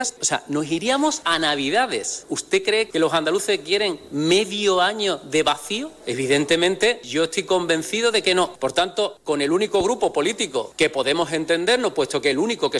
O sea, nos iríamos a Navidades. ¿Usted cree que los andaluces quieren medio año de vacío? Evidentemente, yo estoy convencido de que no. Por tanto, con el único grupo político que podemos entendernos, puesto que el único que